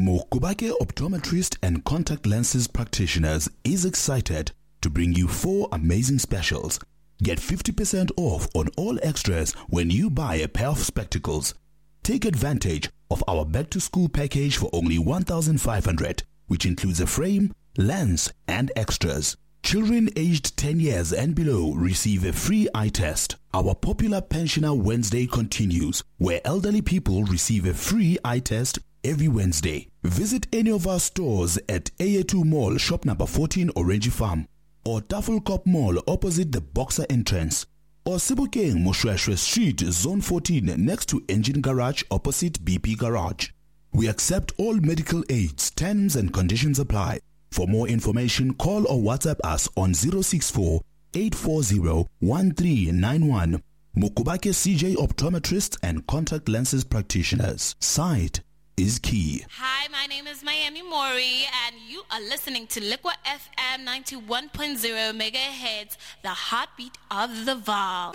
Mokubake Optometrist and Contact Lenses Practitioners is excited to bring you 4 amazing specials. Get 50% off on all extras when you buy a pair of spectacles. Take advantage of our back-to-school package for only 1,500, which includes a frame, lens, and extras. Children aged 10 years and below receive a free eye test. Our popular Pensioner Wednesday continues, where elderly people receive a free eye test every Wednesday. Visit any of our stores at AA2 Mall, shop number 14, Orange Farm, or Tafelkop Mall opposite the Boxer entrance, or Sebokeng Moshweshwe Street, Zone 14, next to Engine Garage opposite BP Garage. We accept all medical aids. Terms and conditions apply. For more information, call or WhatsApp us on 064 840 1391. Mokubake CJ Optometrists and Contact Lenses Practitioners. Sight is key. Hi, my name is Miami Mori, and you are listening to Liquid FM 91.0 megahertz, the heartbeat of the Vaal.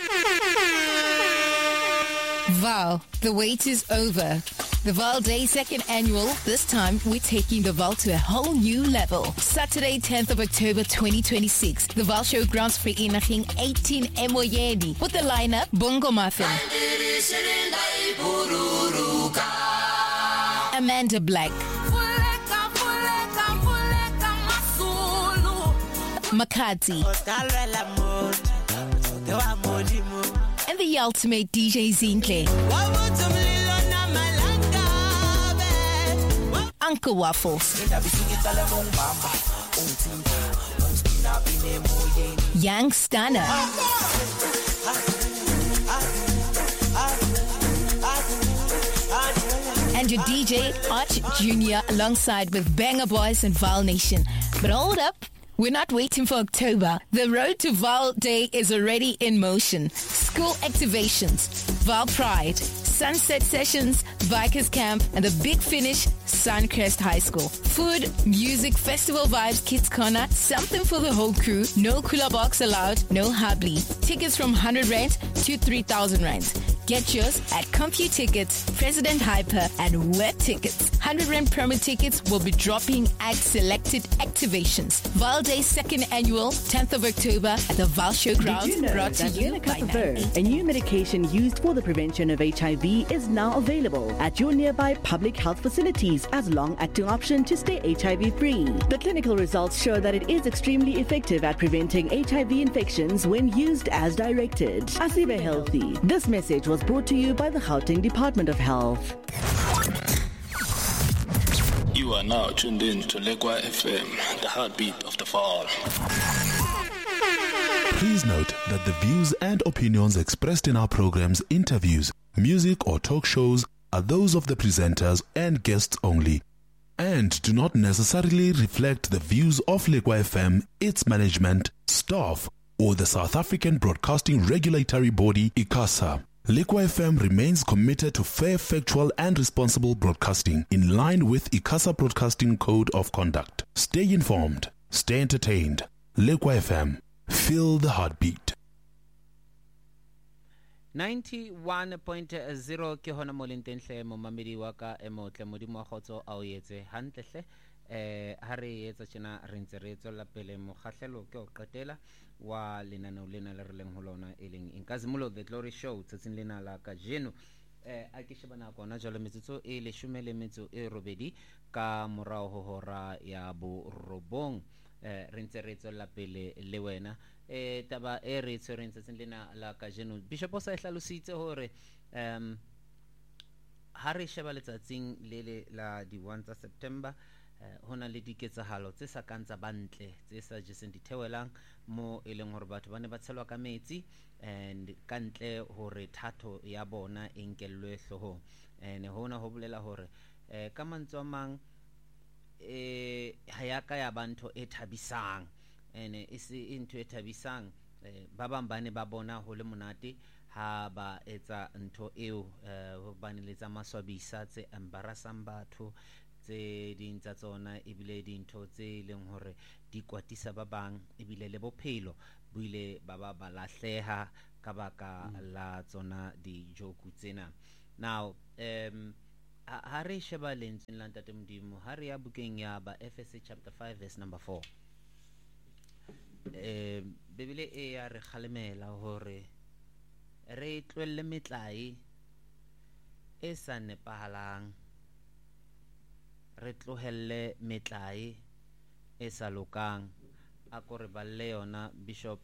Vaal, the wait is over. The Vaal Day 2nd Annual, this time we're taking the Vaal to a whole new level. Saturday, 10th of October 2026, the Vaal Showgrounds Vereniging 18 Emoyeni with the lineup Bongo Muffin, Amanda Black, Makati, and the ultimate DJ Zinhle, Uncle Waffles, Young Stunner, and your DJ Arch Jr. alongside with Banger Boys and Vaal Nation. But hold up, we're not waiting for October. The road to Vaal Day is already in motion. School activations, Vaal Pride, Sunset Sessions, Bikers Camp, and the big finish, Suncrest High School. Food, music, festival vibes, kids corner, something for the whole crew. No cooler box allowed, no hubly. Tickets from 100 rand to 3,000 rand. Get yours at CompuTickets, President Hyper, and Web Tickets. 100 rand promo tickets will be dropping at selected activations. Vaal Day 2nd Annual, 10th of October at the Vaal Showgrounds. Did you know brought to that you by Lenacapavir, a new medication used for the prevention of HIV, is now available at your nearby public health facilities as long-acting option to stay HIV-free. The clinical results show that it is extremely effective at preventing HIV infections when used as directed. Asibe Healthy. This message was brought to you by the Gauteng Department of Health. You are now tuned in to Legua FM, the heartbeat of the Vaal. Please note that the views and opinions expressed in our programs, interviews, music or talk shows are those of the presenters and guests only, and do not necessarily reflect the views of Legua FM, its management, staff, or the South African Broadcasting Regulatory Body, ICASA. Legua FM remains committed to fair, factual, and responsible broadcasting in line with ICASA Broadcasting Code of Conduct. Stay informed, stay entertained. Legua FM, feel the heartbeat. 91.0 ke hona mo lentenhle mo mamedi wa ka emotle modimo khotso a o yetse hantlehle ha re etsa tjena re ntse re tswela pele mokgahlelo ke o qetela wa lenaneo lena le re leng ho lona eleng Inkazimulo the Glory Show tsatsing lena la ka jeno a ke shebana kona jalo metsotso e 18 ka morao ho hora ya bo robong re ntse re tswela pele le wena taba e re tshwereng tsatsing lena la ka jeno Bishop o sa hlalositse hore ha re sheba letsatsing le la di 1 tsa September hona le diketsahalo tse sa kantsa bantle tse sa jeseng dithewelang mo eleng hore batho ba ne ba tshelwa ka metsi and kantle hore thato ya bona e nkellwe hloho ne hona ho bolela hore ka mantswe a mang ha ya ka ya bantu e thabisang ene ise into e thabisang ba bang bane ba bona ho le monate ha ba etsa ntho eo ho bane le tsa maswabisa tse embarrassing batho tse ding tsa tsona ebile dintho tse leng hore di kwatisa ba bang ebile le bophelo buile ba ba lahleha ka baka la tsona di joke tsena. Now ha re sheba lentsweng la ntate Modimo ha re ya bukeng ya ba Efese chapter 5 verse number 4 Bibele e ya re khalemela hore re tlwelle metlae e sa nepahalang re tlohelle metlae e sa lokang a ko re balle yona Bishop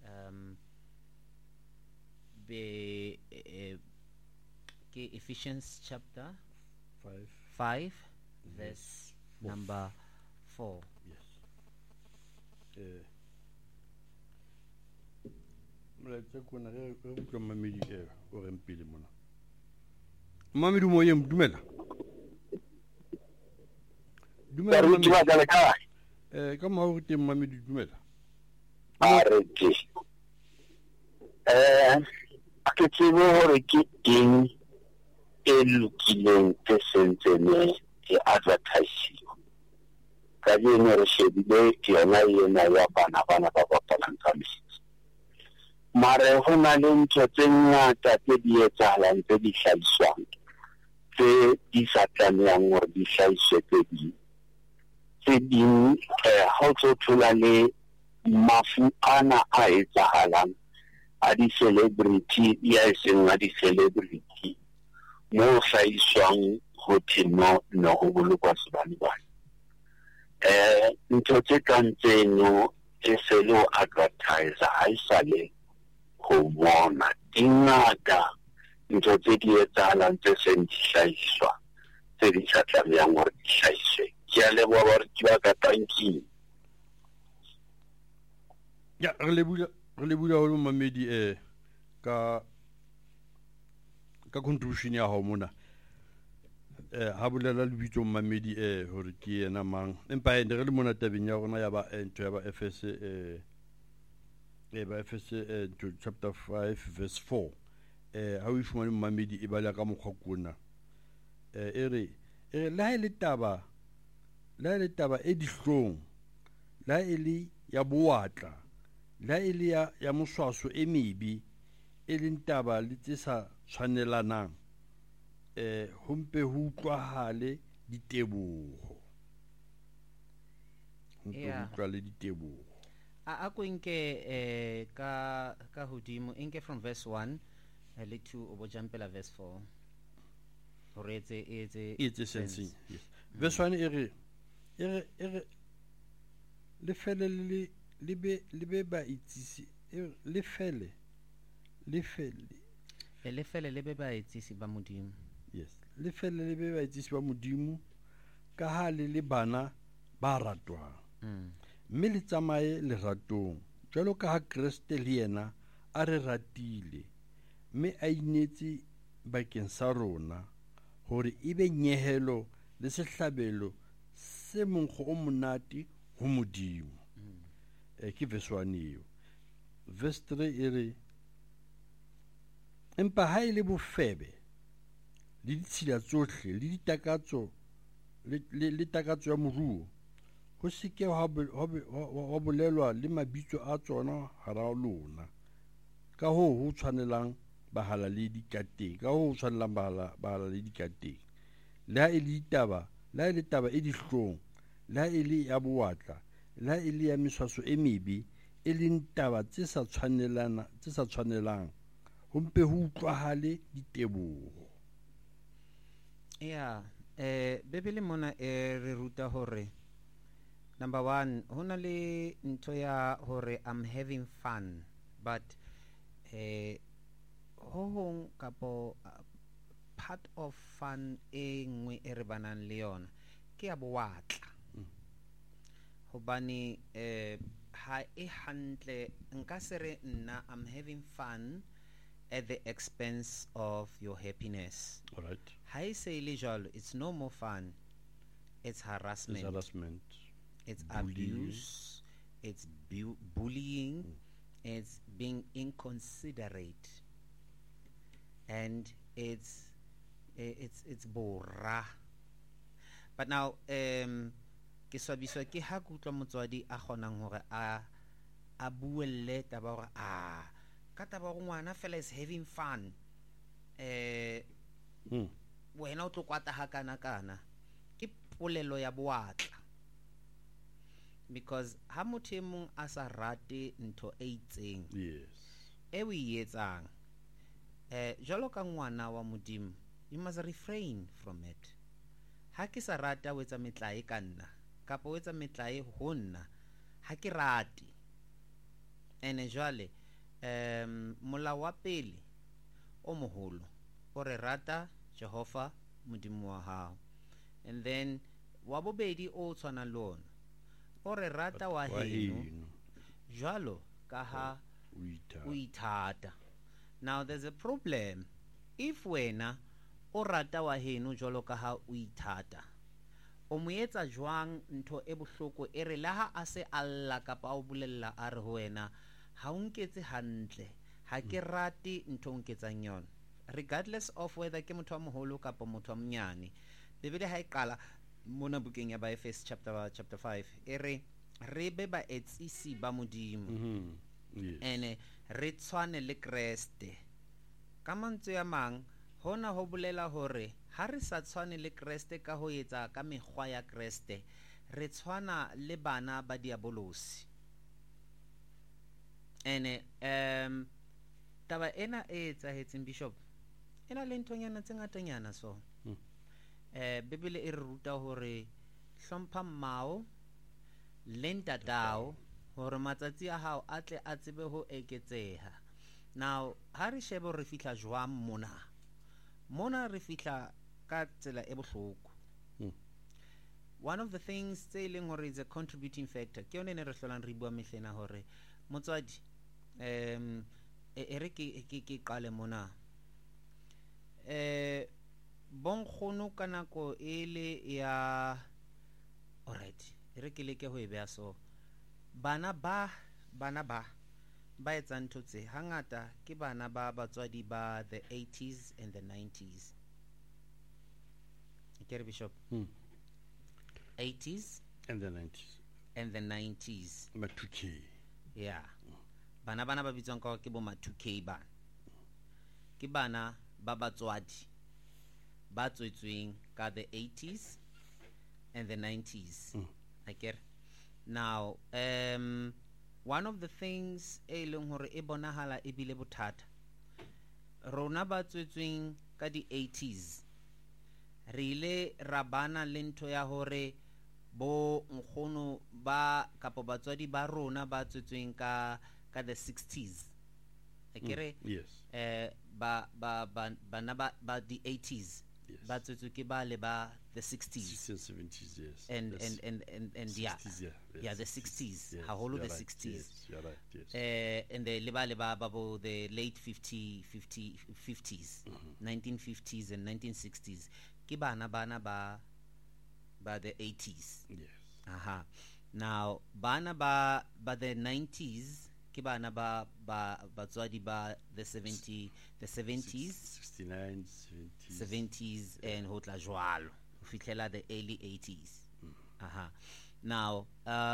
ke Ephesians chapter 5 verse number 4. Yes. Mlaetsa kona re utlwa mamedi o reng pele mona. Mamedi mo yeng dumela. Dumela mamedi. Ka mo re teng mamedi dumela. Arete. Ke tsebo hore ke eng e lokileng ke sentsene e advertise ka dino re shebile yona yena ya bana ba bapalang ka mesi mare ho na le ntho tse ngata tse di etsahalang tse di hlahiswang tse di sa tlamehang hore di hlahiswe tse ding ha o thola le mafu ana a etsahalang a di celebrity ya seng a di celebrity mo hlahiswang ho timo no ho bolokwa sebane bana ntho tse kang tseno e se lo advertise ha isale ho bona dingata ntho tse di etsahalang tse seng di hlahiswa tse di sa tlamehang hore di hlahiswe ke a leboha hore ke ba ka tanking ya re lebula ho mamedi ka contribution ya ho mona ha bolela lebitso mamedi hore ke yena mang empa ene re le mona tabeng ya rona ya ba ntho ya ba Efese chapter 5 verse 4 ha o ifumane mamedi e bala ka mokgwa kona e re la ile taba e dihlong la ile ya boatla la ile ya moswaso e mebi e leng taba le tse sa tshwanelanang humpe ho utlwahale diteboho utlwa le diteboho a ko nke ka hodimo nke from verse 1 le 2 o bo jampela verse 4 hore etse sense yes verse 1 e re le fele le be ba itsisi le fele le be ba itsisi ba modimo yes le fele le be ba itsisi ba modimo ka ha le bana ba ratwang mme le tsamaye leratong jwalo ka ha Kriste le yena a re ratile mme a inetse bakeng sa rona hore ebe nyehelo le sehlabelo se monkgo o monate ho modimo ke verse 1 eo verse 3 e re empa ha ile bofebe le ditshila tsohle le ditakatso le takatso ya moruo ho seke wa bolelwa le mabitso a tsona hara lona ka ho tshwanelang bahala le dikateng le ha ile taba e dihlong le ha ile ya boatla le ha ile ya meswaso e mebe e leng taba tse sa tshwanelang humpe ho utlwahale diteboho Bibele mona re ruta hore number 1 hona le ntho ya hore I'm having fun but ho kapo part of fun e ngwe e re banang le yona ke ya boatla hobane ha e hantle nka se re nna I'm having fun at the expense of your happiness. All right. Ha se ile jalo, it's no more fun. It's harassment. It's abuse. It's bullying. It's being inconsiderate. And it's bora. But now ke swabiswa ke ha kutlwa motswadi a kgonang hore a buelle taba hore ka taba ngwana fela is having fun wena o tlo kwata ha kana ke polelo ya boatla, because ha motho e mong a sa rate ntho e itseng e o e etsang jalo ka ngwana wa Modimo, you must refrain from it. Ha ke sa rata o etsa metlae ka nna kapa o etsa metlae ho nna, ha ke rate. Ene jwale molao wa pele o moholo o re rata Jehova Modimo wa hao, and then wa bobedi o tshwana le ona o re rata wa heno jwalo ka ha o ithata. Now there's a problem if wena o rata wa heno jwalo ka ha o ithata, o mo etsa jwang ntho e bohloko e re la ha a se alla kapa o bolella a re ho wena ha o nketse hantle, ha ke rate ntho o nketsang yona, regardless of whether ke motho wa moholo kapa motho wa monyane. Bebele ha e qala mona bukeng ya Efeso chapter 5 e re be ba etsisi ba Modimo ene re tshwane le Kriste. Ka mantswe ya mang hona ho bolela hore ha re sa tshwane le Kriste ka ho etsa ka mekgwa ya Kriste, re tshwana le bana ba diabolosi. Ene taba ena e etsahetseng Bishop ena le nthonyana tse ngatanyana so Bibele e re ruta hore hlompha mmao le ntatao hore matsatsi a hao a tle a tsebe ho eketseha. Now ha re shebe re fihla jwang mona re fihla ka tsela e bohloko. One of the things tse leng hore is a contributing factor ke yone ne re hlolang re bua mehlena hore motswadi e re ke qale mona bonkgono ka nako ele ya alright e re ke leke ho e beha so bana ba etsa ntho tse hangata ke bana ba batswadi ba the 80s and the 90s. Ke re Bishop 80s and the 90s ma 2K yeah bana ba bitswang ka ke bo ma 2K bana ke bana ba batswadi ba tswetsweng ka the 80s and the 90s. Okay. Now one of the things e leng hore e bonahala e bile bothata rona ba tswetsweng ka di 80s re ile rabana le ntho ya hore bo nkgono ba kapo batswadi ba rona ba tswetsweng ka the 60s akere yes bana ba di 80s ba tswetswe ke ba le ba the 60s and 70s yes and yeah 60s, yeah the 60s haholo the 60s yes, you're right yes and the le ba bo the late 50s 1950s and 1960s ke bana ba the 80s yes now bana ba the 90s ke bana ba batswadi ba the 70s 69 70s and ho tla jwalo ho fihlela the early 80s now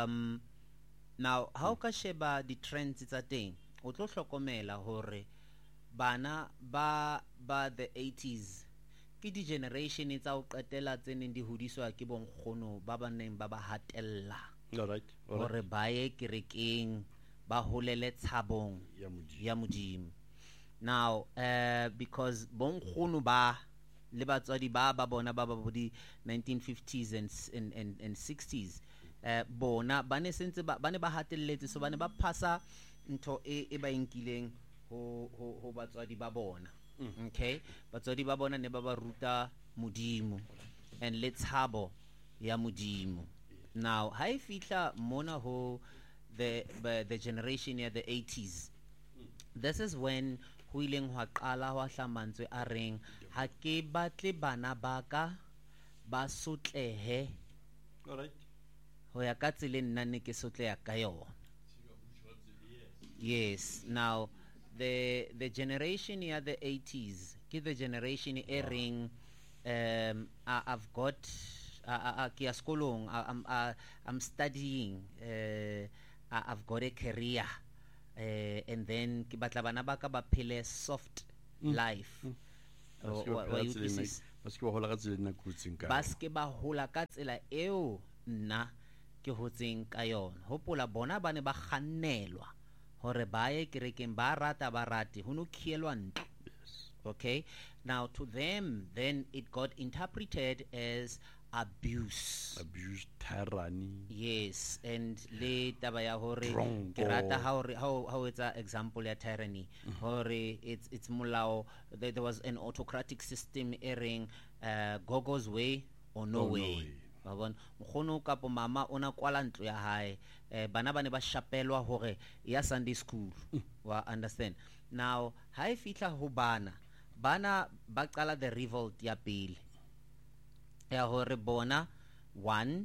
how ka sheba di trends tsa teng o tlo hlokomela hore bana ba the 80s ke di generation tsa o qetela tseneng di hodiswa ke bonkgono ba baneng ba hatella all right hore ba ye kerekeng ba holele tshabong ya Modimo. Now because bonkgono ba le batswadi ba bona ba di 1950s and 60s bona ba ne sentse ba ne ba hatelletse so ba ne ba phasa ntho e ba inkileng ho batswadi ba bona. Okay, batswadi ba bona ne ba ruta Modimo and let's habo ya Modimo. Now ha e fihla mona ho the generation ya the 80s, this is when ho ileng hwa qala hwa hlamantswe a reng ha ke batle bana baka ba sotlehe all right ho ya ka tsele nna ne ke sotleha ka yona. Yes, now the generation ya the 80s ke the generation e reng I've got ke ya sekolong I'm studying I've got a career and then ke batla bana ba ka ba phele soft life ba se ke ba hola ka tsela nna kutseng ka ba ske ba hola ka tsela eo nna ke hotseng ka yona. Hopola bona ba ne ba kgannelwa hore ba ye kerekeng, ba rata ba rate ho no khielwa ntlo. Okay, now to them then it got interpreted as abuse, tyranny. Yes, and le taba ya hore ke rata how it's an example ya tyranny, hore it's mulao. There was an autocratic system airing Gogo's way or no way. Ba bona mkhono kapo mama ona kwala ntlo ya hae, bana ba ne ba shapelwa hore ya Sunday school. Wa understand? Now ha e fitla ho bana ba qala the revolt ya pele ya hore bona one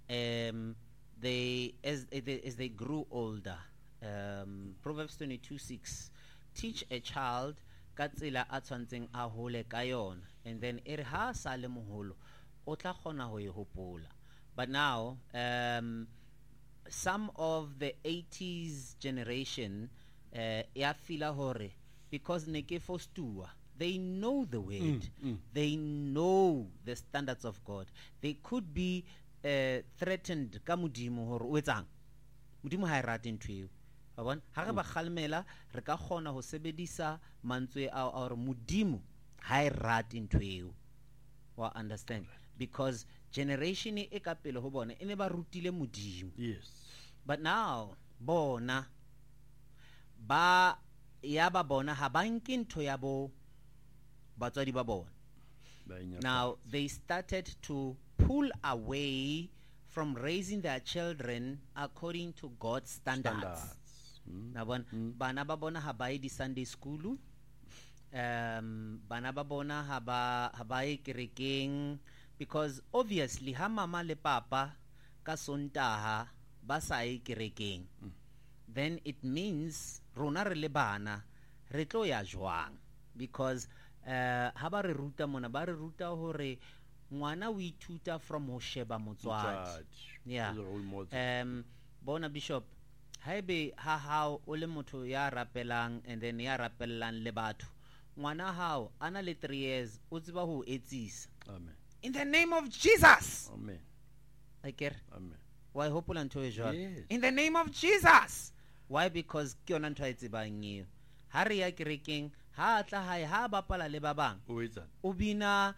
they as they grew older, Proverbs 22:6, teach a child ka tsela a tshwantseng a hole ka yona, and then e re ha sa le moholo o tla kgona ho e hopola. But now some of the 80s generation ya fila hore because ne ke fostuwa, they know the word, they know the standards of God, they could be threatened ka modimo hore o etsang modimo ha e rate ntho eo. Ba bona ha re ba khalmela re ka kgona ho sebedisa mantswe a hore modimo ha e rate ntho eo. Wa understand? Because generation e ka pele ho bona e ne ba rutile modimo. Yes. But now bona ba ya ba bona ha ba nke ntho ya bo batswadi ba bona. Now they started to pull away from raising their children according to God's standards. Na bona bana ba bona ha ba ye di Sunday school, bana ba bona ha ba ye kerekeng, because obviously ha mama le papa ka Sontaha ba sa ye kerekeng, then it means rona re le bana re tlo ya jwang, because ha ba re ruta mona ba re ruta hore ngwana o ithuta from ho sheba motswadi. Yeah. Bona Bishop, haebe ha hao o le motho ya rapelang and then ya rapellang le batho, ngwana hao ana le 3 years o tseba ho etsisa. Amen. In the name of Jesus. Amen. Amen. Amen. Why hopola ntho e jwalo? Yes. In the name of Jesus. Why? Because ke yona ntho e tsebang eo. Ha re ya kerekeng, ha tla hae ha bapala le ba bang, o bina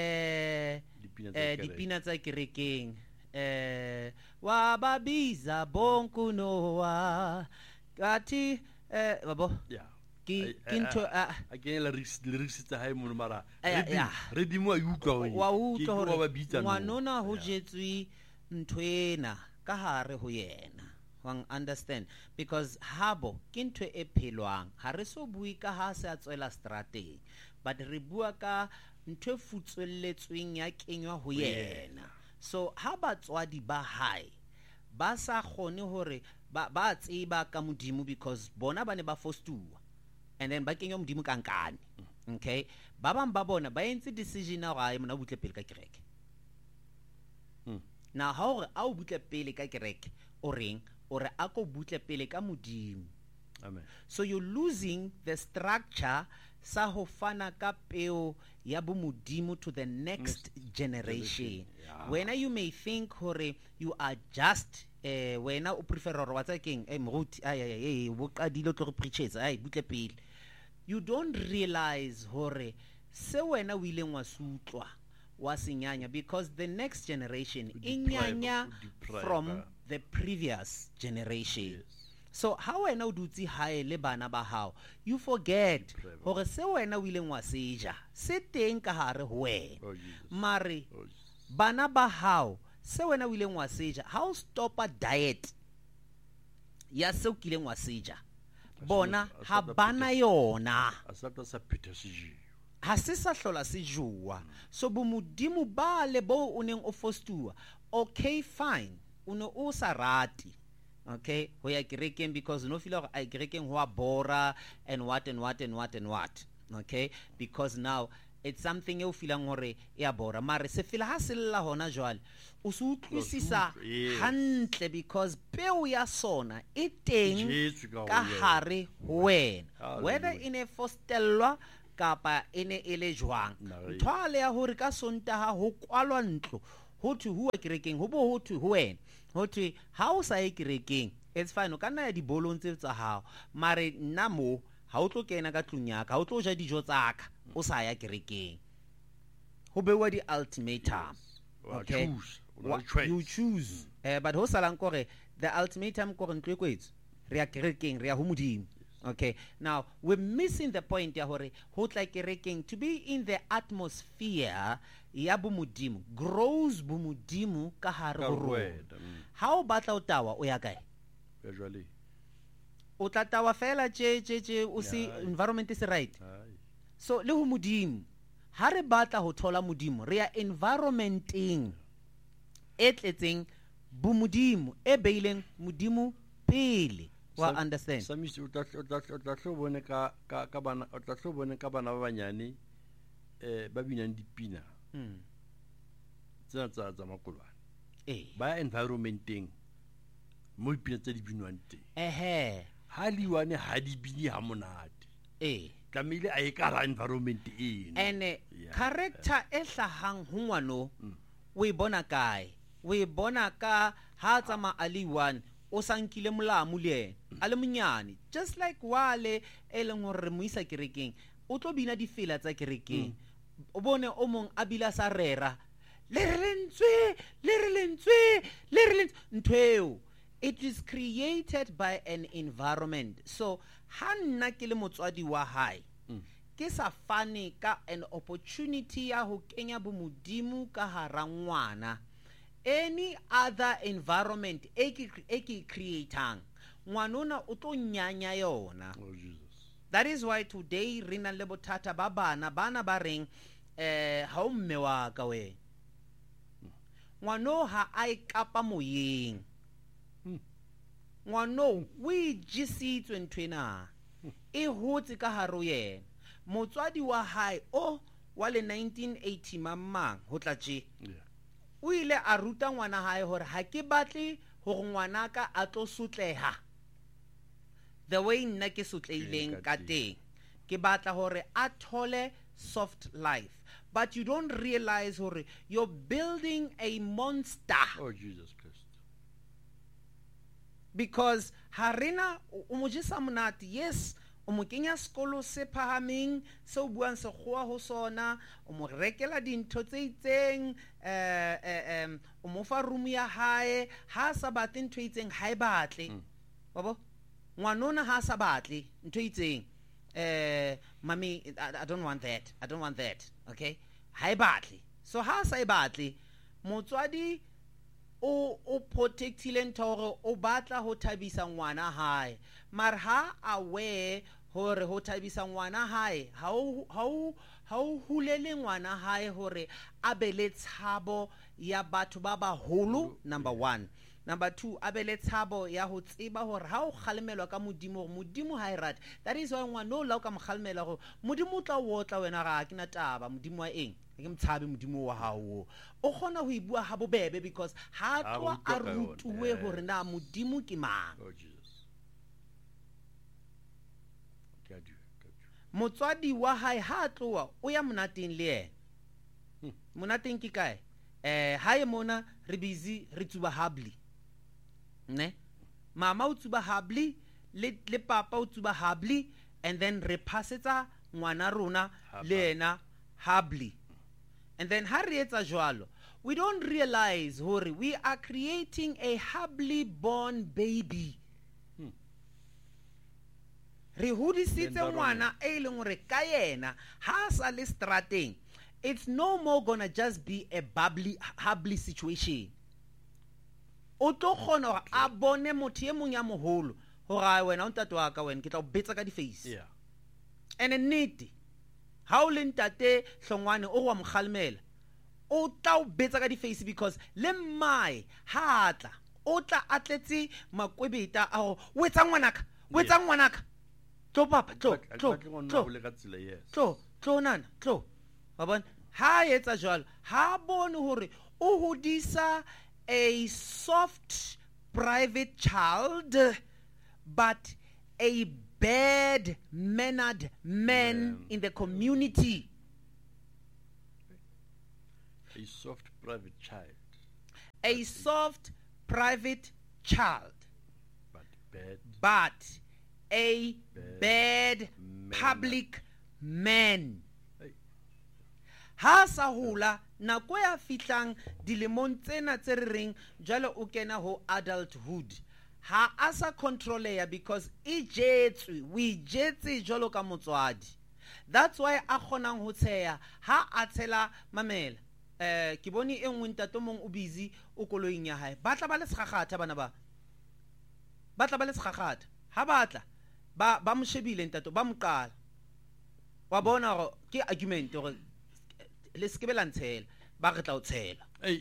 dipina tsa kerekeng, wa babiza bonkunoa kati babo ke ntho a ke la risitsa hae mo mara re dimo a utlwa wa utlwa hore ngwanona ho jetswe ntwena ka hare ho yena. Understand? Because habo ke ntho e phelwang, ha re so bui ka ha se a tswela strateng, but re bua ka ntho e futswelletsweng ya kenywa ho yena. So ha batswadi ba hae ba sa khone hore ba tseba ka modimo, because bona ba ne ba fostuwa and then ba kenywa modimo ka nkane. Okay, ba bang ba bona ba entse decision na ga e mona butle pele ka kereke. Now ha hore a o butle pele ka kereke o reng ore a ko butle pele ka modimo. Amen. So you're losing the structure sa ho fana ka peo ya bo modimo to the next generation. Yeah. When you may think hore you are just when o prefer hore wa tsa keng mruti bo qadile tlo preachers butle pele, you don't realize hore se wena o ileng wa sutlwa wa senyanya, because the next generation inyanya from the previous generation. Yes. So how wena o dutse hae le bana ba hao, you forget hore se wena o ileng wa seja se teng ka hare ho wena. Mare bana ba hao se wena o ileng wa seja, how stop a diet ya se o kileng wa seja, bona ha bana yona ha se sa hlola se jua. So bo modimo ba le bo o neng o fostuwa, okay fine, o ne o sa rati, okay, ho ya kerekeng because no feel like I kerekeng ho a bora and what, okay, because now it's something you feelang hore ya bora, mare se feel ha se lla hona jwale o se utlwisisa hantle, because peo ya sona e teng ka hare ho wena, whether in a fostellwa kapa ene ele jwang Nare. thwale ya hore ka Sontaga ho kwalwa ntlo ho thwe ho kerekeng ho bo ho thwe ho wena ho thwe ha o sa ye kerekeng it's fine o ka nna ya dibolong tse tsa hao mare nna mo ha o tlo kena ka tlung ya ka ha o tlo ja dijo tsa ka o sa ya kerekeng ho bewa di ultimatum Wa okay choose. O na le choice. you choose but ho salang kore the ultimatum kore ntlo e kwetso re ya kerekeng re ya ho modimo okay now we're missing the point ya hore ho tla kerekeng to be in the atmosphere ya bomodimo grows bomodimo ka hare Ka ho ho rona wena, ha o batla o tawa o ya kae Ya jwale. o tla tawa fela tje o se Yeah. environment is right Ai. so le ho modimo ha re batla ho thola modimo re ya environmenting e tletseng bomodimo e beileng modimo pele wa Sam- understand Samisi o tla tlo bone ka bana o tla tlo bone ka bana ba banyane ba binang dipina tsena tsa makolwane ba environmenteng mo dipina tse di binwang teng ha liwane ha di bini ha monate tlamehile a e ka ra environment eno and Yeah. character e hlahang ho ngwano o e bona kae o e bona ka ha tsama ali one o sankile molamu le ena a le monyane just like wale e leng hore mo isa kerekeng o tlo bina difela tsa kerekeng o bone o mong a bila sa rera le re lentswe ntweo it is created by an environment so ha nna ke le motswadi wa hae ke sa fane ka an opportunity ya ho kenya bomodimo ka hara ngwana any other environment e ke createang ngwanona o tlo nyanya yona Oh Jesus. that is why today re na le bothata ba bana ba reng ha o mme wa ka we ngwano ha a ikapa moyeng ngwano o ijisitswe nthwena e hotse ka haro yena motswadi wa hae o wa le 1980 mamang ho tla tje Yeah. o ile a ruta ngwana hae hore ha ke batle hore ngwana ka a tlo sotleha the way nna ke sotleileng ka teng ke batla hore a thole soft life but you don't realize hore you're building a monster Oh Jesus Christ. because harina o mo jesa monate yes o mo kenya sekolo se phahameng se o buang sekgowa ho sona o mo rekela dintho tse itseng o mo fa room ya hae ha sa batle ntho itseng ha e batle babo ngwanona ha sa batle ntho itseng mami I don't want that okay ha e batle so ha sa e batle motswadi o protectile ntho hore o batla ho thabisa ngwana hae mar ha aware hore ho thabisa ngwana hae ha o hulele ngwana hae hore a be le tshabo ya batho ba baholo number 1 number 2 a be le tshabo ya ho tseba hore ha o kgalemelwa ka modimo hore modimo ha e rate that is why ngwana o la o ka mokgalemela hore modimo o tla wotla wena ga ke na taba modimo wa eng ke mtshabe modimo wa hao o khona ho ibua ha bobebe because ha twa a rutuwe hore na modimo ke mang Oh Jesus. Kadu. motswadi wa hae ha tloa o ya monateng le yena monateng ke kae hae mona re busy re tsuba habli ne mama o tsuba habli le papa o tsuba habli and then re passetsa ngwana rona le yena habli and then ha re etsa jwalo we don't realize hore we are creating a habli born baby re hodisitse ngwana e leng hore ka yena ha sa le strateng it's no more gonna just be a habli situation o tlo khona hore a bone motho e mong ya moholo hore wena o ntate wa ka wena ke tla o betsa ka di face Yeah. and nnete ha o le ntate hlongwane o wa mkhalmela o tla o betsa ka di face because le mmae ha atla o tla atletse makwebeta a o wetsa ngwanaka tlo papa tlo nana wa bona ha etsa jwalo ha bone hore o hodisa a soft private child but a bad-mannered men in the community. A soft private child. A soft private child. But a bad public man. Ha sa hola nako ya fitlang dilemong tsena tse re reng jalo o kena ho adulthood. Ha asa controller because we jetse jalo ka motswadi. That's why a khonang ho tsheya ha a tshela mamela. Ke bone e nngwe ntato mong o busy o koloing ya hae. Batla ba le segagata bana ba. Batla ba le segagata. Ha batla ba mo shebile ntato ba mo qala. Wa bona go ke argument gore le se ke bela ntshela ba re tla o tshela.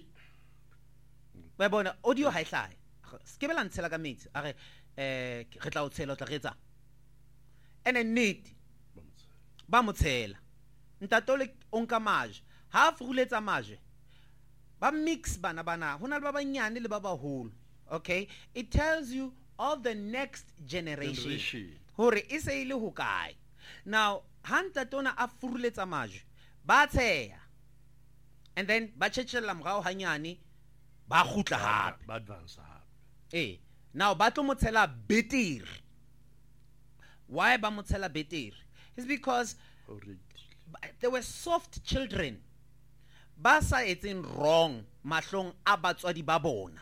Ba bona audio ha ihlaya. Se ke bela ntshela ka metsi a re re tla o tshela o tla re etsa. Ene need ba mo tshela. Ntato le onka maje. Ha fuletsa maje. Ba mix bana hona le ba banyane le ba baholo. Okay? It tells you of the next generation. Hore ise ile ho kae. Now, hanta tona a fuletsa maje. Ba tseya. And then ba tshetsela morao hanyane ba khutla hape. Ba advance hape. Now ba tlo motsela better. Why ba motsela better? It's because there were soft children. Ba sa etseng wrong mahlong a batswadi ba bona.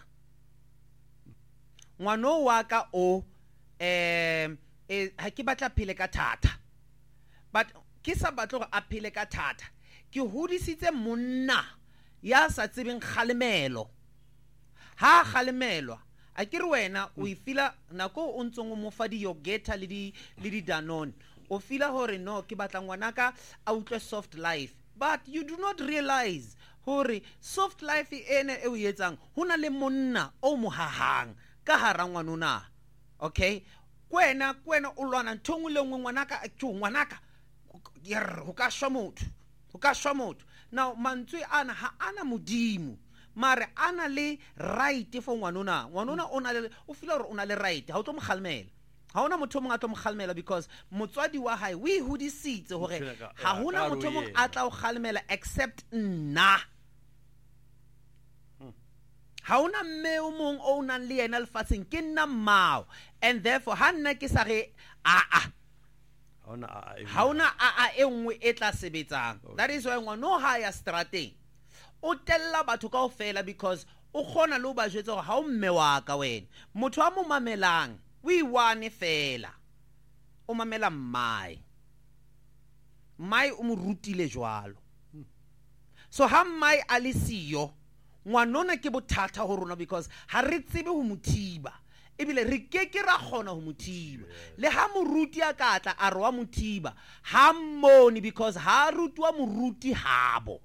Ngwano wa ka o ha ke batla phele ka thata. But ke sa batlo go a phele ka thata. Ke hodisitse monna ya sa tsebeng khalemelo. Ha khalemelwa a ke re wena o ifila nako o ntsong mo fa di yogurt le di Danone. O fila hore no ke batla ngwanaka a utlwe soft life. But you do not realize hore soft life ene e o etsang hona le monna o mo hahang ka hara ngwanona. Okay? Kwena o lwana nthong le nngwe ngwanaka a tjo ngwanaka ho ka shwa motho. Now mantswe ana ha ana modimo mare ana le right for ngwanona o fila hore ona le right ha o tlo mo khalmela. Ha ona motho mong a tlo mo khalmela because motswadi wa hae we hodisitse hore ha hona motho mong a tla o khalmela except nna. Ha ona mme o mong o nang le yena lefatsheng ke nna mmao, and therefore ha nna ke sa re ha ona e nngwe e tla sebetsang. That is why ngwana ha ya strateng o tella batho kaofela because o khona le o ba jwetsa hore ha o mme wa ka wena motho a mo mamelang we wane fela o mamela mai o mo rutile jwalo. So ha mai a le siyo ngwanona ke bothata ho rona because ha re tsebe ho mothiba ebile re keke ra khona ho mothiba. Le ha moruti a katla a re wa mothiba ha mmoni because ha rutwa moruti habo.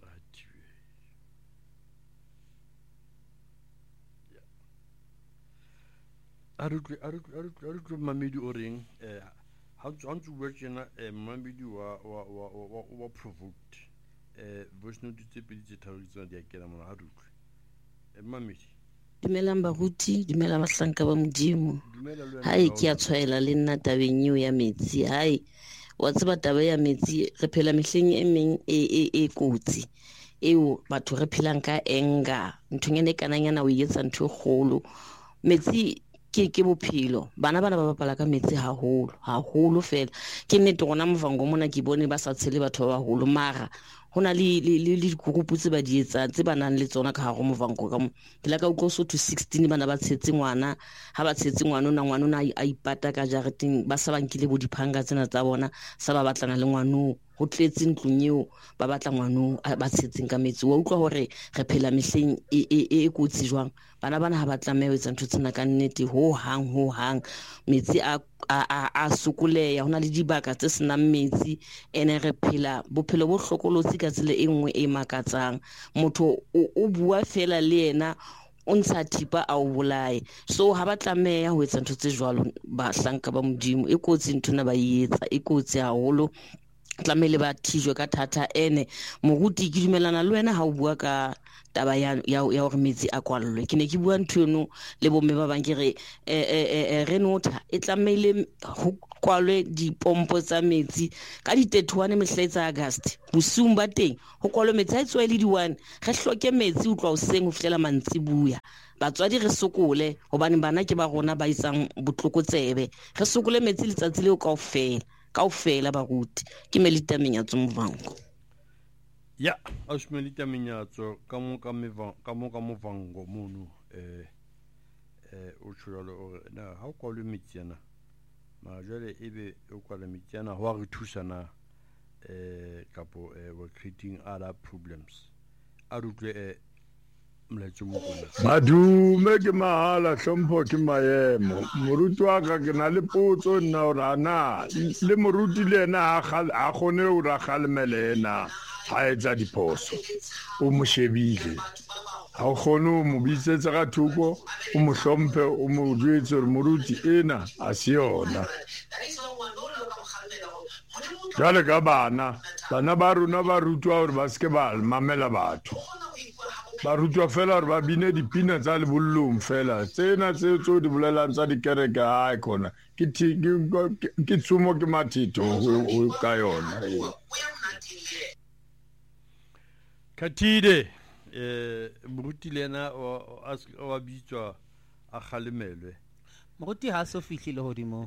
I don't mamedi o reng ha ntse bua tsena mamedi wa provoked voice note tse pedi tse tharo tsena di a kena mona ha rutlwe mamedi. Dumelang baruti, dumela bahlanka ba modimo. Hae ke a tshwaela le nna tabeng eo ya metsi. Hae wa tseba taba ya metsi re phela mehleng e meng e kotsi eo batho re phelang ka enga nthongene kananyana o etsa ntho e kgolo. Metsi ke bophelo bana ba bapala ka metsi haholo fela ke nnete gona movango mona ke bone ba sa tshele batho ba baholo mara hona le dikurupu tse ba di etsa tse ba nang le tsona ka haro movango ka mo ke la ka utlwa so to 16 bana ba tshetse ngwana ha ba tshetse ngwanona a ipata ka jareteng ba sa bankile bo diphanga tsena tsa bona sa ba batlana le ngwano ho tletse ntlong eo ba batla ngwano ba tshetseng ka metsi. Wa utlwa hore re phela mehleng e kotsi jwang bana ha ba tlameha ho etsa ntho tsena ka nnete ho hang metsi a sokoleya hona le dibaka tse senang metsi ene re phela bophelo bo hlokolotsi ka tsela e nngwe e makatsang. Motho o bua fela le yena o ntsha thipa a o bolaye. So ha ba tlameha ho etsa ntho tse jwalo bahlanka ba modimo e kotsi nthona ba etsa e kotsi haholo. Tlamele ba thijwe ka thata ene moruti ke dumelana le wena ha o bua ka taba ya hore metsi a kwallwe. Ke ne ke bua ntho eno le bomme ba bang ke re Renota e tlameile ho kwalwe dipompo tsa metsi ka di 31 mehlaetsa August bosung ba teng ho kwalwe metsi a etswe le di1 re hloke metsi utlwa hoseng ho fihlela mantsibuya. Batswadi re sokole hobane bana ke ba rona ba isang botlokotsebe, re sokole metsi letsatsi leo kaofela baruti. Ke Melita Menyatso Movango. Ya, Melita Menyatso ka mo Movango mono o tsholo o na ha o kwalwe metsi yana ma jwale ebe o kwala metsi yana ho re thusana kapo we're creating other problems a rutle madume ke mahala hlompho ke maemo moruti wa ka ke na le potso nna o rana le moruti le ena a gone o ra khalmele ena ha etsa diphoso o mo shebile ha o gone o mo bitsetsa ka thuko o mo hlomphe o mo jwetse re moruti ena a se yona jale ka bana ba rona ba rutwa hore ba ske ba mamela batho ba rutwa fela hore ba bine dipina tsa lebollong fela tsena tso di bolelang tsa dikereke ha ikona ke tsumo ke mathito o ka yona Katide moruti lena o bitswa a khalemelwe moruti ha so fihlile hodimo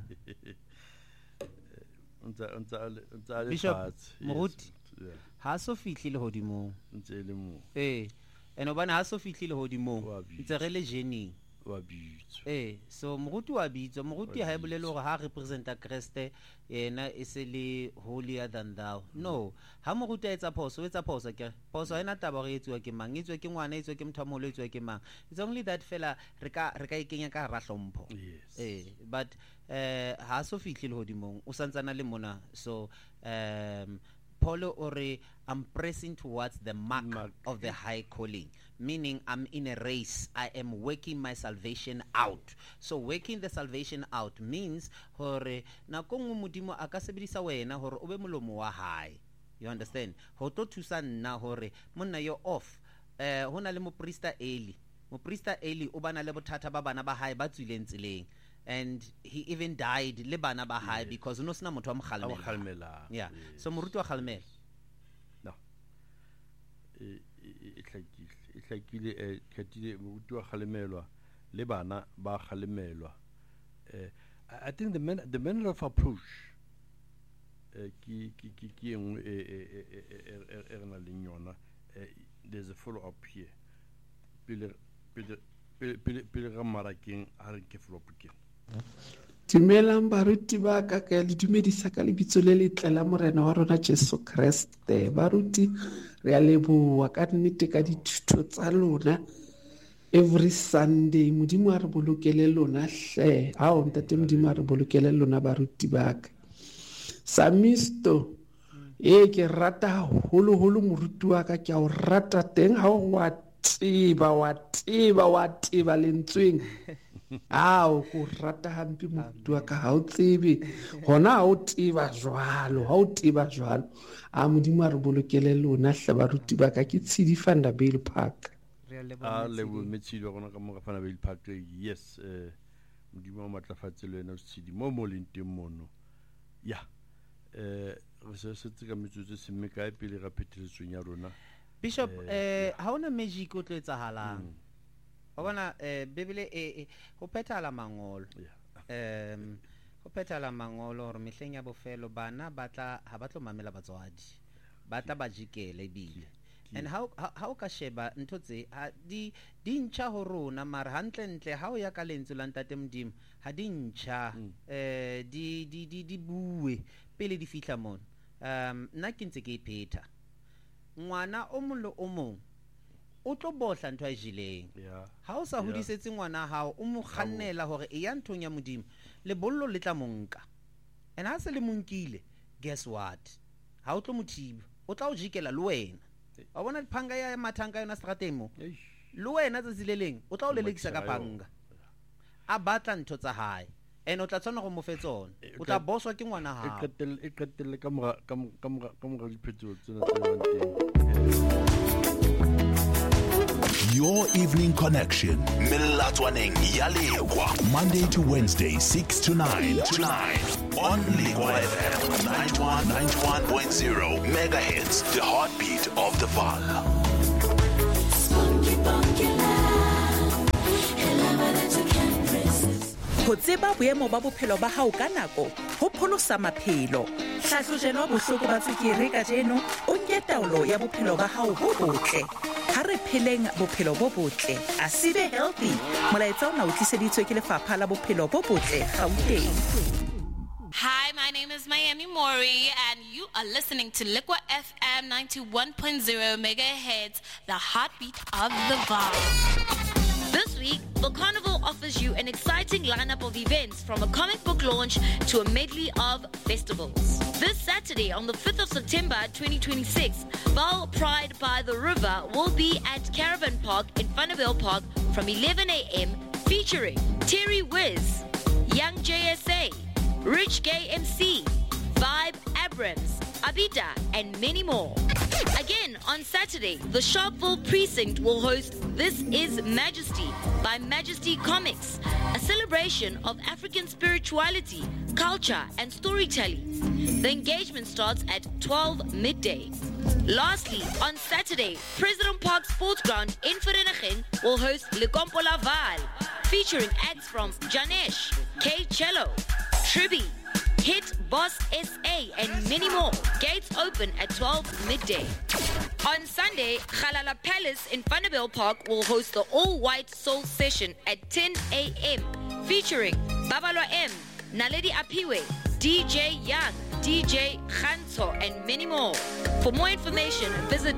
Bishop moruti ha so fihlile hodimo ntse le mo eno bana ha so fihlile hodimo ntse re le journey wa bitswa so moruti wa bitswa moruti ha e bolele hore ha representa Kriste yena e se le holier than thou no ha moruti a etsa phoso ke phoso ena taba re etswa ke mang etswa ke ngwana etswa ke motho mo etswa ke mang it's only that fela re ka ikenya ka ra hlompho but ha so fihlile hodimo o santsana le mona so Paulo ore I'm pressing towards the mark of the high calling, meaning I'm in a race. I am working my salvation out. So working the salvation out means hore na kong modimo a ka sebedisa wena hore o be molomo wa hae. You understand? Ho to thusa nna hore monna yo off hona le moprista Eli o bana le bothata ba bana ba hae ba tswileng tseleng. And he even died le bana ba hae because no sina motho wa mokhalmela. Yeah. So moruti wa khalmela. No. Itlakile Katile moruti wa khalmelwa le bana ba khalmelwa. I think the manner of approach ki engwe erna linyona there's a follow up here. Pele ga marakeng a re ke follow up ke. Dumelang baruti ba ka ka le dumedisa ka lebitso le letle la morena wa rona Jesu Kriste. Baruti re a leboha ka nnete ka dithuto tsa lona every Sunday. Modimo a re bolokele lona hle ha o ntate modimo a re bolokele lona baruti ba ka. Samisto ke rata holo moruti wa ka ke a o rata teng ha o wa tiba lentsweng ao go rata hampi moruti wa ka ha o tsebe gona ha o tiba jwalo a modimo a re bolokele lona hle baruti ba ka ke Tshidi Vanderbilt Park le bo metshilo gona ka mo Vanderbilt Park yes modimo a matlafatse le wena Tshidi mo lenteng mono ya re se tsika metsotso se mme kae pele ga phetheletsong ya rona Bishop ha ona magic o tlo etsahalang wa bona bebele ho phethala mangolo ho phethala mangolo hore mehleng ya bofelo bana ha batlo mamela batswadi batla ba jikele bile and how ka sheba ntho tse di ntsha ho rona mara hantle ha o ya ka lentswe la ntate modimo ha di ntsha di bue pele di fihla mona nna ke ntse ke iphetha ngwana o mong le o mong o tlo bohla ntho a jileng ha o sa hodisetse ngwana hao o mo khannela hore e ya nthong ya modimo le bollo le tla monka and ha se le monkile guess what ha o tlo mothiba o tla o jikela le wena wa bona phanga ya mathanga yona strateng mo le wena tse zileleng o tla o lelekisa ka phanga a batla ntho tsa hae and o tla tsona go mo fetsona o tla boswa ke ngwana hao e qetelle ka mo diphetolo tsena tse Your evening connection. Milatwaneng Yalekwa. Monday to Wednesday, 6 to 9. On Lekwa FM 91.0 megahertz. The heartbeat of the Val. Ho tseba boemo ba bophelo ba hao ka nako ho pholosa maphelo. Hlahlojelo bohloko ba tswekere ka jeno o nke taolo ya bophelo ba hao bo botle. Ha re pheleng bophelo bo botle, a sibe healthy. Molaetsa ona o tliseditswe ke lefapha la bophelo bo botle Gauteng. Hi, my name is Miami Mori, and you are listening to Lekwa FM 91.0 megahertz, the heartbeat of the Val. This week, the Carnival offers you an exciting lineup of events, from a comic book launch to a medley of festivals. This Saturday, on the 5th of September 2026, Val Pride by the River will be at Caravan Park in Vanderbilt Park from 11 a.m. featuring Terry Wiz, Young JSA, Rich Gay MC, Vibe Abrams, Abida, and many more. Again, on Saturday, the Sharpeville Precinct will host This Is Majesty by Majesty Comics, a celebration of African spirituality, culture, and storytelling. The engagement starts at 12 midday. Lastly, on Saturday, President Park Sports Ground in Vereeniging will host Le Compo La Val, featuring acts from Janesh, K Cello, Tribi, Hit Boss SA, and many more. Gates open at 12 midday. On Sunday, Khalala Palace in Vanderbilt Park will host the all-white soul session at 10 a.m. featuring Babalo M, Naledi Apiwe, DJ Young, DJ Khanto, and many more. For more information, visit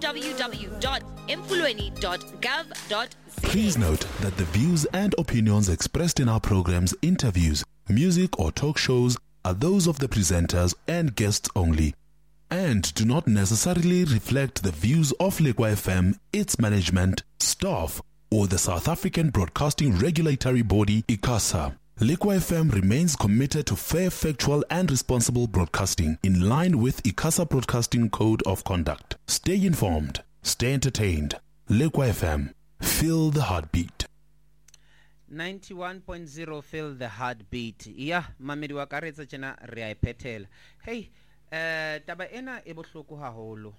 www.emfulweni.gov.za. Please note that the views and opinions expressed in our programs, interviews, music or talk shows are those of the presenters and guests only, and do not necessarily reflect the views of Lekwa FM, its management, staff, or the South African Broadcasting Regulatory Body, ICASA. Lekwa FM remains committed to fair, factual, and responsible broadcasting in line with ICASA Broadcasting Code of Conduct. Stay informed, stay entertained. Lekwa FM, feel the heartbeat. 91.0 feel the heartbeat. Yeah, mamedi wa karetsa tjena re a iphetela. Hey, taba ena e bohloko haholo.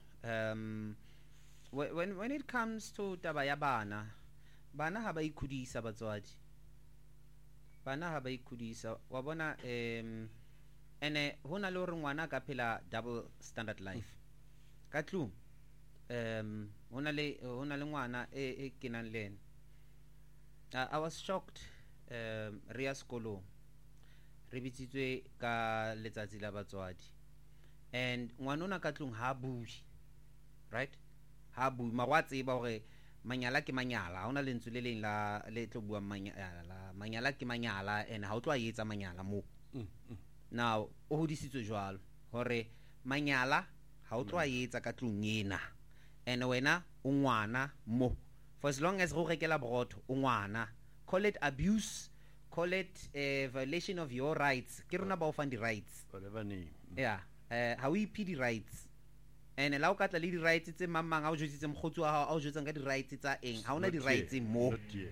When it comes to taba ya bana ha ba ikudisa batswadi. Bana ha ba ikudisa. Wa bona ene hona le hore ngwana ka phela double standard life. Ka tlu hona le ngwana e kenang le ena. I was shocked. Ria skolo re bitsitswe ka letsatsi la batswadi, and ngwanona ka tlung ha bui, right? Ha bui ma tseba hore manyala ke manyala, ha ona lentswe le leng la le tlo bua manyala ke manyala, and ha o tlo a etsa manyala mo. Now o hodisitswe jwalo hore manyala ha o tlo a etsa ka tlung ena, and wena o ngwana mo. For as long as go rekela broto ungwana, call it abuse, call it a violation of your rights. Ke rona ba o fang di rights. Yeah, ha o iphi di rights. And la o ka tla le di rights tse mamang ha o jotsitse mogotsi wa hao, a o jotsang ka di rights tsa eng. Ha ona di rights mo.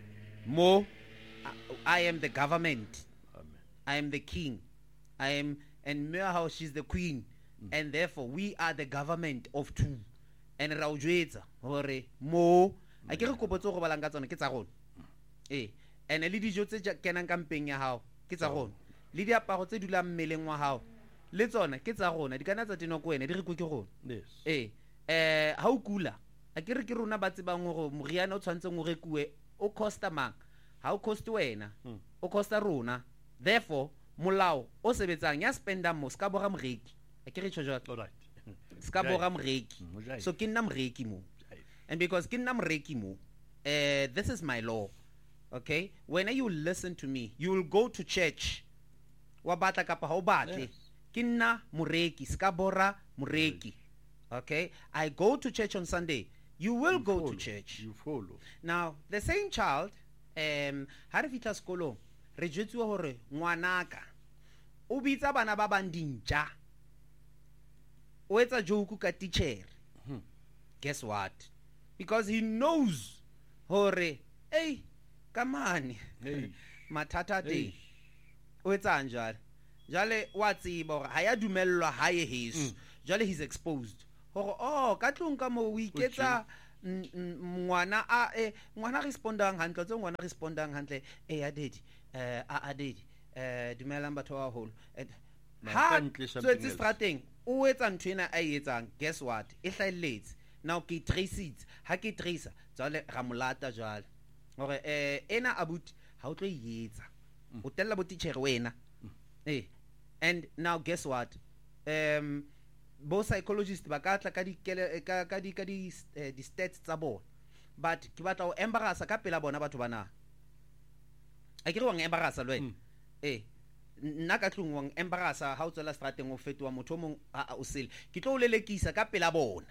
I am the government. I am the king. And Meahow, she's the queen. And therefore we are the government of two. And ra o jwetsa hore mo a ke re kopotse go balang ka tsone ke tsa gone. And le dijo tse kenang ka mpeng ya hao ke tsa gone, le diaparo tse dulang mmeleng wa hao le tsona ke tsa gona, di kana tsa teno ko wena di re go ke gone. Ha o kula a ke re ke rona ba tsebang go moriana o tshwantseng o rekuwe o costa mang, ha o cost wena o costa rona. Therefore molao o sebetsang ya spenda mo ska bora moreki a ke re tshojwa ska bora moreki, so ke nna moreki mo. And because kinam rekimu, this is my law. Okay? When you listen to me, you will go to church. Wabata kapa haubate. Kinna mureki, skabora mureki. Okay? I go to church on Sunday. You will go to church. You follow. Now, the same child, harifita skolo, rejwetsu hore ngwanaka. Ubitsa bana ba bandinja. O etsa joku ka teacher. Guess what? Because he knows hore kamane mathata teng o etsang jale wa tseba hore ha ya dumellwa ha ye heso jale he's exposed hore ka tlong ka mo o iketsa ngwana ngwana respondang hantle tse ngwana respondang hantle ya daddy daddy dumelang batho ba haholo ha tswetse strateng o etsa nthwena a etsang guess what e hlaeletse now ke trace it ha ke tracer jale ra molata jale hore ena abuti ha o tlo etsa o tella bo teacher wena and now guess what bo psychologist ba ka tla ka di stats tsa bona but ke batla o embarrassa ka pela bona batho bana a ke re wang embarrassa le wena nna ka tlong wang embarrassa ha o tsela strateng o fetwa motho mong o sele ke tlo o lelekisa ka pela bona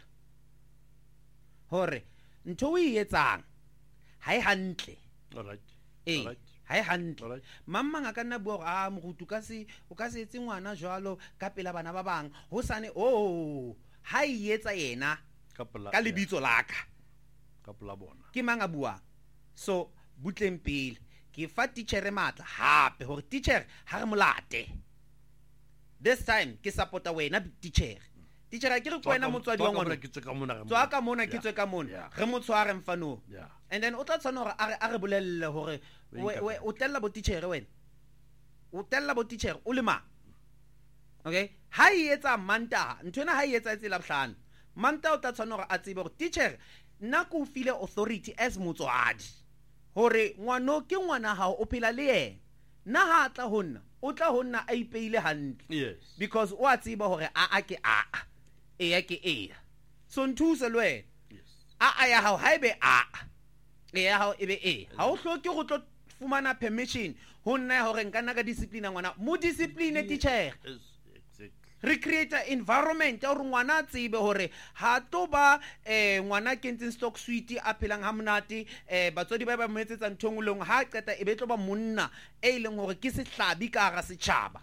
hore ntho o e etsang ha e hantle alright ha e hantle mamma ka nna bua gore morutu o ka se etse ngwana jwalo ka pela bana ba bang ho sane ha e etsa yena ka lebitso laka ka pela bona ke manga bua so butleng pele ke fa teacher matla hape hore teacher ha re molate this time ke supporta wena teacher a ke re kwena motswadi wa ngwana tswa ka mona ke tswe ka mona re mo tshware mfano and then o tla tsana hore a re bolelle hore o tella bo teacher wena o tella bo teacher o le ma okay ha e etsa manta ntwena ha e etsa tsela bohlano manta o tla tsana hore a tsebe hore teacher nna ko file authority as motswadi hore ngwano ke ngwana hao o phela le yena na ha tla honna o tla honna a ipeile hantle yes because o a tseba hore a ke ya ke so nthusa le wena a ya hao haebe ya hao ebe ha o hloke go tlo fumana permission ho nna hore nka nna ka discipline ngwana mo discipline teacher re create environment ya hore ngwana tsebe hore ha to ba ngwana kentseng stock sweet a phelang ha monate batswadi ba mo etsetsa nthong le ngwe ha qeta e betlo ba monna e leng hore ke sehlabi ka ga setjhaba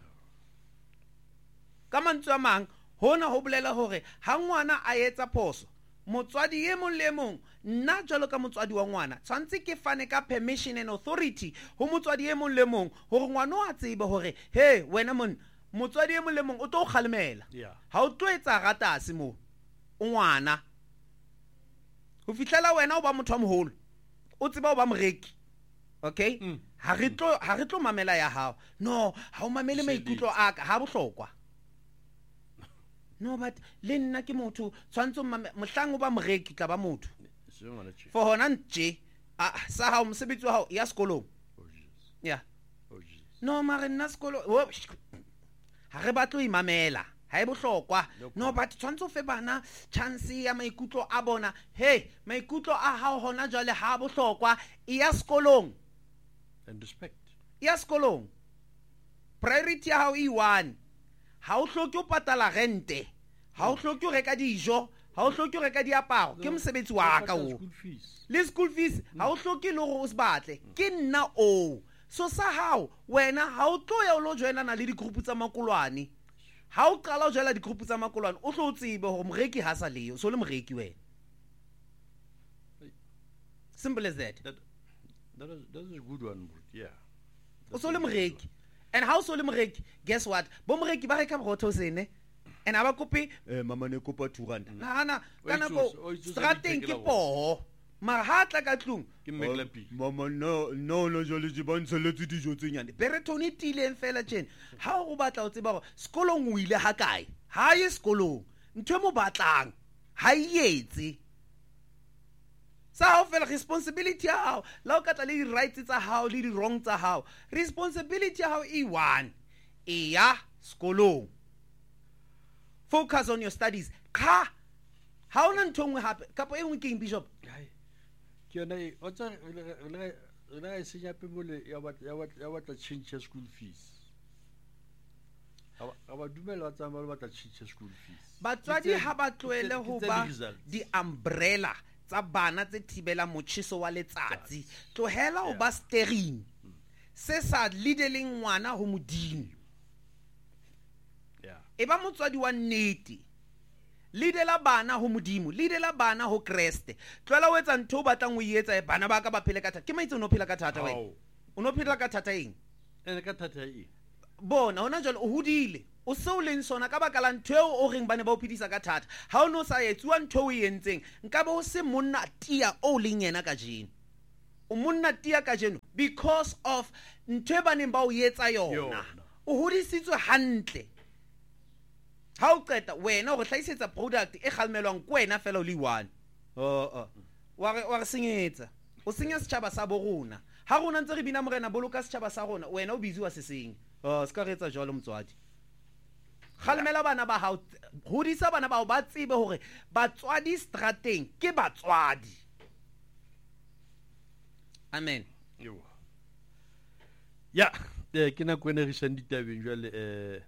ka mantswe a mang hona ho bolela hore ha ngwana a etsa phoso motswadi ye mong le mong nna jalo ka motswadi wa ngwana tshwantse ke fane ka permission and authority ho motswadi ye mong le mong hore ngwana a tsebe hore wena motswadi ye mong le mong o tlo khalemela ha o tlo etsa ratase mo o ngwana ho fihlela wena o ba motho wa moholo o tseba o ba moreki okay ha re tlo mamela ya hao no ha o mamele maikutlo aka ha bohlokwa no but le nna ke motho tshwantse mohlang o ba moreki tla ba motho for hona nje sa hao mosebetsi wa hao ya sekolong no mare nna sekolo ha re batlo imamela ha e bohlokwa no but tshwantse o fe bana chance ya maikutlo a bona maikutlo a hao hona jwale ha bohlokwa ya sekolong and respect ya sekolong priority ya hao one ha o hloke o patala rente ha o hloke o reka dijo ha o hloke o reka diaparo ke mosebetsi wa ka o le school fees ha o hloke le go o se batle ke nna so sa hao wena ha o tlo ya o lo joinana le digroup tsa makolwane ha o qala o joela digroup tsa makolwane o tlo tsebe hore moreki ha sa leyo so le moreki wena simple as that is a good one o so le moreki and how so le moreki guess what bo moreki ba reka borotho sene and aba kope mama ne kopa 200 nana kana go strateng ke poho mara ha tla ka tlung mama no jole di bontsheletse dijo tse nyane beretoni tileng fela tjena ha o batla o tseba gore sekolong o ile ha kae ha ye sekolong ntwe mo batlang ha ietse sa hao fela responsibility ya hao la o katla le di rights tsa hao le di wrong tsa hao responsibility ya hao one ya sekolong focus on your studies ha ona ntho ngwe hape kapo e ngwe ke bishop ke yona o tsa le se ya pemole ya batla change school fees ba dumela ba tsama ba batla change school fees batswadi ha ba tloele ho ba di umbrella tsa bana tse thibela motjhiso wa letsatsi tlohela ho ba steering se sa leadeleng ngwana ho modimo e ba motswadi wa nnete leadela bana ho modimo, leadela bana ho Kreste. Tloela o etsa ntho o batlang o etsa bana ba ka ba phele ka thata. Ke maitse o no phela ka thata wena. O no phela ka thata eng? Ene ka thata eng? Bona hona jwale o hodile. O se o leng sona ka baka la ntho eo o reng bane ba o phedisa ka thata. Ha o no sa etsuwa ntho o e entseng, nka ba o se monna tia o leng yena ka jeno. O monna tia ka jeno because of ntho e baneng ba o etsa yona. O hodisitswe hantle. Ha o qeta wena o hlahisetsa product e kgalmelwang ko wena fela o le one. Wa re senyetsa. O senya setjhaba sa bo rona. Ha rona ntse re bina morena boloka setjhaba sa rona, wena o biziwa se seng. Ska re etsa jwalo motswadi. Kgalmela bana ba hao, hodisa bana ba hao ba tsebe hore batswadi strateng ke batswadi. Amen. Yo. Ya, ke na kwena re shandi tabeng jwale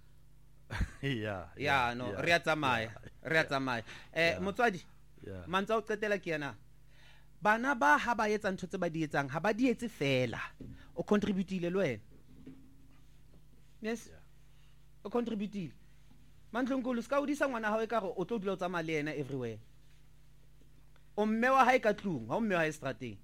ya no re a tsamaya motswadi mantsa o qetela ke yana bana ba ha ba etsa ntho tse ba di etsang ha ba di etse fela o contributile le wena yes o contributile Mantlongolo ska o disa ngwana hao e ka re o tlo dula o tsamaya le yena everywhere o mme wa hae ka tlung ha o mme wa hae strateng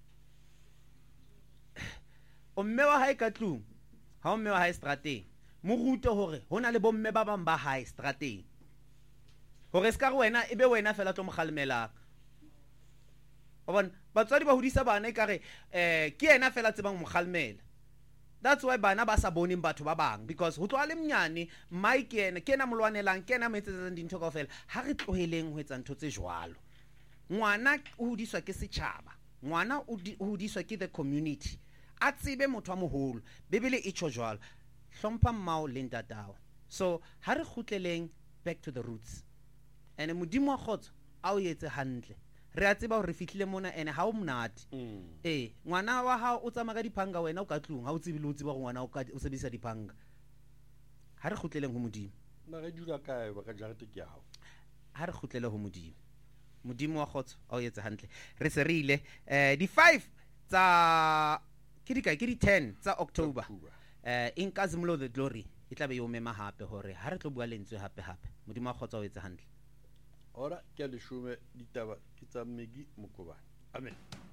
o mme wa hae ka tlung ha o mme wa hae strateng mo rute hore hona le bomme ba bang ba hae strateng hore ska re wena ebe wena fela tlo mogalemelang o bona batswadi ba hodisa bana e ka re ke yena fela tsebang mogalemela. That's why bana ba sa boneng batho ba bang because ho tloa le mnyane mai ke ena molwanelang ke ena metsetsang dintho kaofela ha re tloheleng ho etsa ntho tse jwalo. Ngwana o hodiswa ke setjhaba, ngwana o hodiswa ke the community a tsebe motho a moholo. Bebele e tsho jwalo hlompha mmao le ntatao. So ha re khutleleng back to the roots and modimo wa khotso a o etse hantle re a tseba hore re fihlile mona ene ha o monate ngwana wa hao o tsama ka diphanga wena o ka tlung ha o tsebe le o tseba ngwana o sebedisa diphanga. Ha re khutleleng ho modimo ba re dula kae ba ka jarete ke hao ha re khutlele ho modimo wa khotso a o etse hantle. Re se re ile di 5 tsa ke di 10 tsa October in Kazimlo the Glory e tla be yo mema hape hore ha re tlo bua lentswe hape modimo wa khotso a o etse hantle. Ora ke a leshume ditaba ke tsa Megi Mokobane. Amen.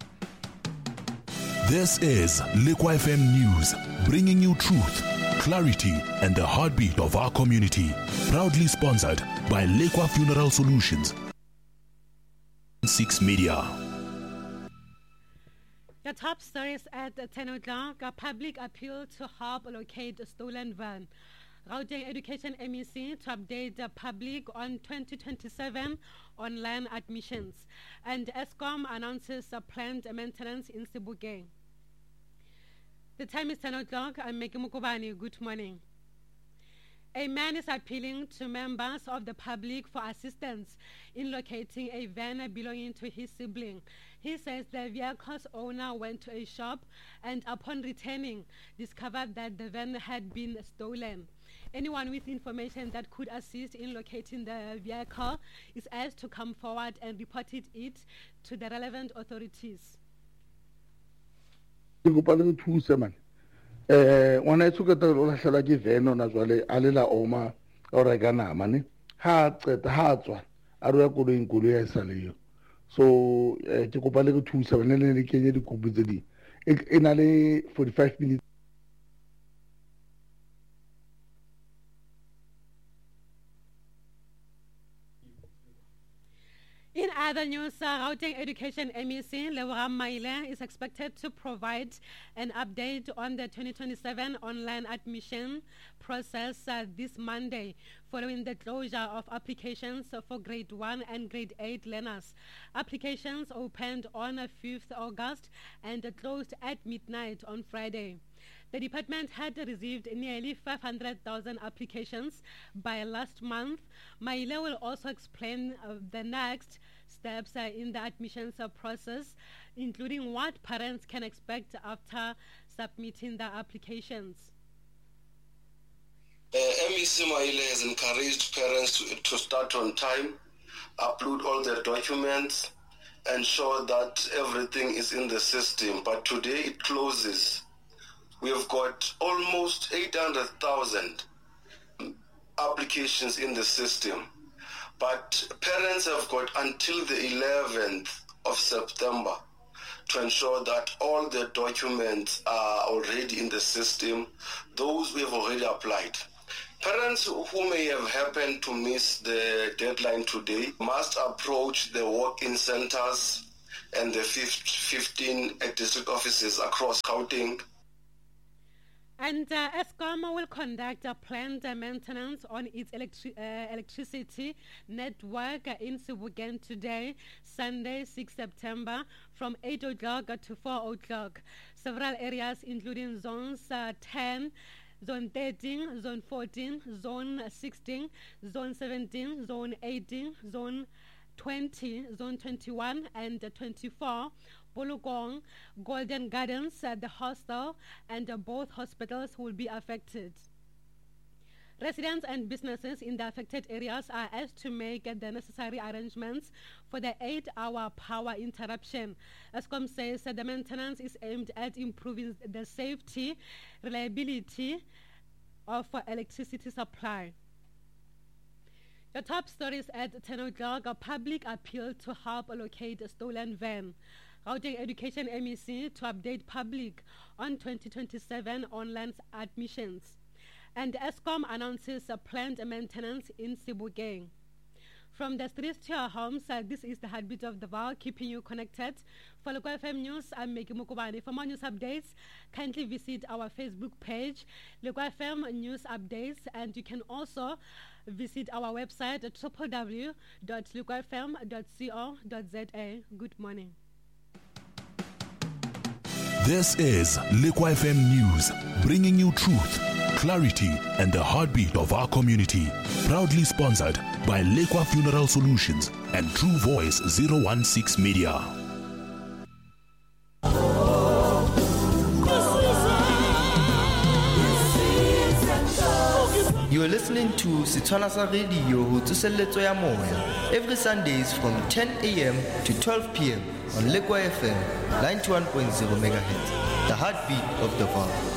This is Liquid FM News, bringing you truth, clarity, and the heartbeat of our community. Proudly sponsored by Liquid Funeral Solutions. 6 Media. The top stories at 10 o'clock, a public appeal to help locate a stolen van. Gauteng Education MEC to update the public on 2027 online admissions. And Eskom announces a planned maintenance in Sebokeng. The time is 10 o'clock. I'm Meki Mokobane. Good morning. A man is appealing to members of the public for assistance in locating a van belonging to his sibling. He says the vehicle's owner went to a shop and upon returning discovered that the van had been stolen. Anyone with information that could assist in locating the vehicle is asked to come forward and report it to the relevant authorities. Ngwana ithuka tla lo lahlela ke veno na jwale a lela oma o reka nama ne ha qeta ha tswa a re ya koloi ya isaleyo so ke kopa le go thusa bana le kenye dikopo tse di e na le 45 minutes. In other news, Gauteng Education MEC Lebogang Maile is expected to provide an update on the 2027 online admission process this Monday, following the closure of applications for grade 1 and grade 8 learners. Applications opened on 5th August and closed at midnight on Friday. The department had received nearly 500,000 applications by last month. Maile will also explain the next steps in the admissions process, including what parents can expect after submitting their applications. MEC Maile has encouraged parents to start on time, upload all their documents, ensure that everything is in the system. But today it closes. We have got almost 800,000 applications in the system. but parents have got until the 11th of September to ensure that all the documents are already in the system, those we have already applied. Parents who may have happened to miss the deadline today must approach the walk-in centers and the 15 district offices across Gauteng. And Eskom will conduct a planned maintenance on its electricity network in Sebokeng today, Sunday, 6 September, from 8 o'clock to 4 o'clock. Several areas, including zones 10, Zone 13, Zone 14, Zone 16, Zone 17, Zone 18, Zone 20, Zone 21, and 24, Polokong, Golden Gardens, the hostel, and both hospitals will be affected. Residents and businesses in the affected areas are asked to make the necessary arrangements for the 8-hour power interruption. Eskom says that the maintenance is aimed at improving the safety, reliability of electricity supply. The top stories at 10 o'clock, a public appeal to help locate a stolen van. Gauteng Education MEC to update public on 2027 online admissions. And Eskom announces a planned maintenance in Sebokeng. From the streets to our homes, this is the heartbeat of the Vaal, keeping you connected. For Lekwa FM News, I'm Meki Mukubane. For more news updates, kindly visit our Facebook page, Lekwa FM News Updates, and you can also visit our website at www.lekwafm.co.za. Good morning. This is Lekwa FM News, bringing you truth, clarity, and the heartbeat of our community. Proudly sponsored by Lekwa Funeral Solutions and True Voice 016 Media. You are listening to Sitwanasa Radio Tsuseletso ya Moya every Sundays from 10 a.m. to 12 p.m. on Lekwa FM 91.0 MHz, the heartbeat of the Vaal.